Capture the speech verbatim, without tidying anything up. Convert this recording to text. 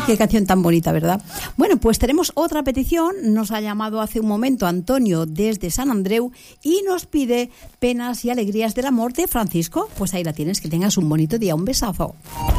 Qué canción tan bonita, ¿verdad? Bueno, pues tenemos otra petición. Nos ha llamado hace un momento Antonio desde San Andreu y nos pide Penas y alegrías del amor de Francisco. Pues ahí la tienes, que tengas un bonito día. Un besazo.